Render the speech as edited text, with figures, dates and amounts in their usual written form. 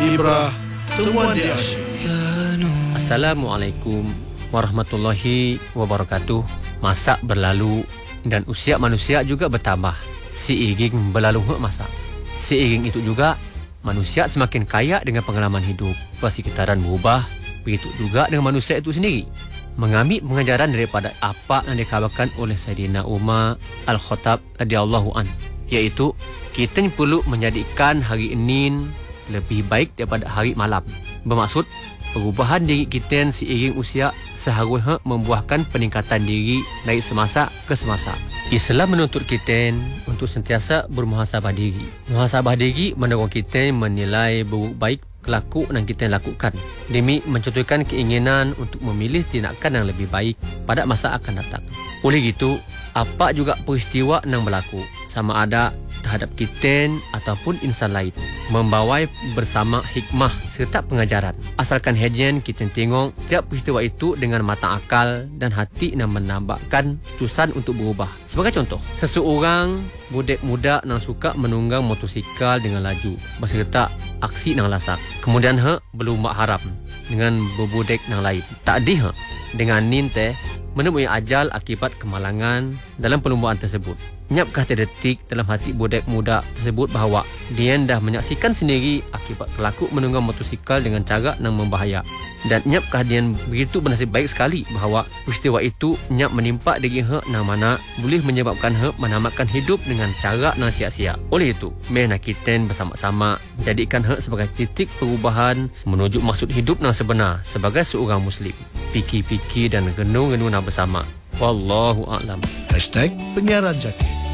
Ibrah, temuan di asyik. Assalamualaikum warahmatullahi wabarakatuh. Masa berlalu dan usia manusia juga bertambah. Seiring berlalu masa, seiring itu juga manusia semakin kaya dengan pengalaman hidup. Persekitaran berubah, begitu juga dengan manusia itu sendiri. Mengambil pengajaran daripada apa yang dikhabarkan oleh Sayyidina Umar Al-Khattab radhiyallahu an, iaitu kita perlu menjadikan hari ini lebih baik daripada hari malam. Bermaksud perubahan diri kita seiring usia seharusnya membuahkan peningkatan diri dari semasa ke semasa. Islam menuntut kita untuk sentiasa bermuhasabah diri. Muhasabah diri mendorong kita menilai buruk baik kelaku yang kita lakukan demi mencontohkan keinginan untuk memilih tindakan yang lebih baik pada masa akan datang. Oleh itu, apa juga peristiwa yang berlaku, sama ada terhadap kita ataupun insan lain, membawa bersama hikmah serta pengajaran. Asalkan hajian kita tengok tiap peristiwa itu dengan mata akal dan hati yang menambahkan keputusan untuk berubah. Sebagai contoh, seseorang budak muda yang suka menunggang motosikal dengan laju beserta aksi yang lasak. Kemudian berlumba haram dengan berbudek yang lain. Tak ada dengan ninte menemui ajal akibat kemalangan dalam perlumbaan tersebut. Nyapkah terdetik dalam hati budak muda tersebut bahawa dia dah menyaksikan sendiri akibat pelaku menunggang motosikal dengan cara yang membahaya? Dan nyapkah dia begitu bernasib baik sekali bahawa peristiwa itu nyap menimpa diri yang mana boleh menyebabkan menamatkan hidup dengan cara yang sia-sia. Oleh itu, mari kita bersama-sama jadikan sebagai titik perubahan menuju maksud hidup yang sebenar sebagai seorang Muslim. Fikir-fikir dan renung-renung bersama. Wallahu a'lam. #Penyiaran Jati.